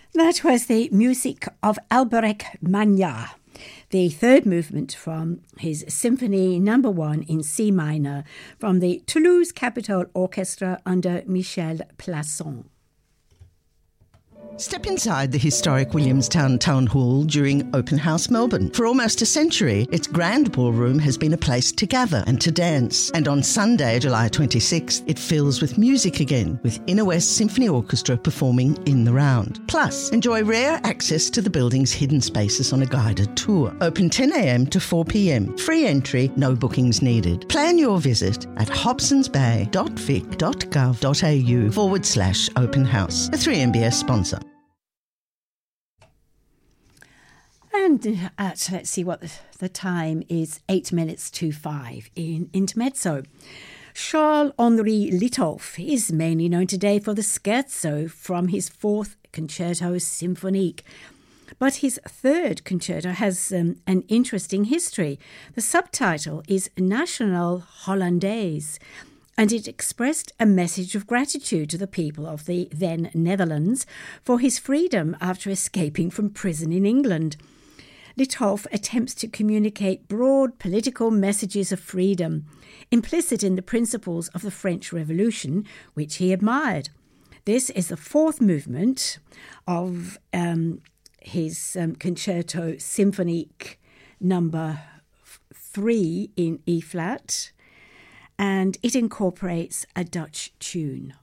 That was the music of Albrecht Manja, the third movement from his Symphony No. 1 in C minor from the Toulouse Capitol Orchestra under Michel Plasson. Step inside the historic Williamstown Town Hall during Open House Melbourne. For almost a century, its grand ballroom has been a place to gather and to dance. And on Sunday, July 26th, it fills with music again, with Inner West Symphony Orchestra performing in the round. Plus, enjoy rare access to the building's hidden spaces on a guided tour. Open 10 a.m. to 4 p.m. Free entry, no bookings needed. Plan your visit at hobsonsbay.vic.gov.au/open house. A 3MBS sponsor. And let's see what the time is, 8 minutes to 5 in Intermezzo. Charles-Henri Litolff is mainly known today for the scherzo from his fourth Concerto Symphonique. But his third concerto has an interesting history. The subtitle is National Hollandaise, and it expressed a message of gratitude to the people of the then Netherlands for his freedom after escaping from prison in England. Litolff attempts to communicate broad political messages of freedom, implicit in the principles of the French Revolution, which he admired. This is the fourth movement of his Concerto Symphonique No. 3 in E-flat, and it incorporates a Dutch tune.